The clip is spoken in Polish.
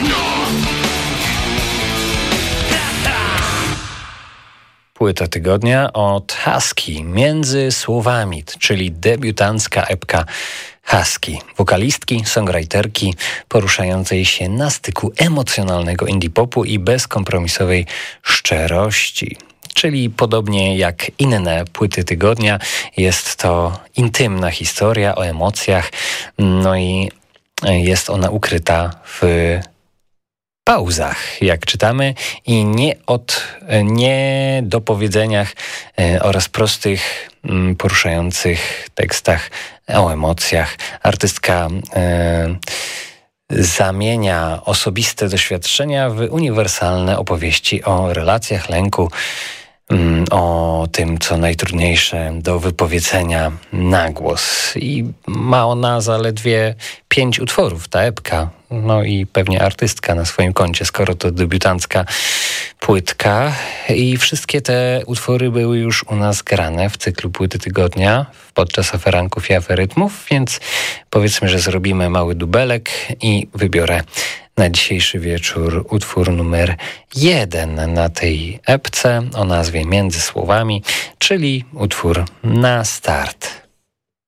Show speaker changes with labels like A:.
A: Płyta tygodnia od Husky, Między słowami, czyli debiutancka epka Husky, wokalistki, songwriterki poruszającej się na styku emocjonalnego indie popu i bezkompromisowej szczerości. Czyli podobnie jak inne płyty tygodnia, jest to intymna historia o emocjach, no i jest ona ukryta w pauzach, jak czytamy, i niedopowiedzeniach oraz prostych, poruszających tekstach o emocjach. Artystka zamienia osobiste doświadczenia w uniwersalne opowieści o relacjach, lęku, o tym, co najtrudniejsze do wypowiedzenia na głos. I ma ona zaledwie 5 utworów, ta epka. No i pewnie artystka na swoim koncie, skoro to debiutancka płytka. I wszystkie te utwory były już u nas grane w cyklu Płyty Tygodnia podczas aferanków i aferytmów, więc powiedzmy, że zrobimy mały dubelek i wybiorę na dzisiejszy wieczór utwór numer 1 na tej epce o nazwie Między słowami, czyli utwór na start.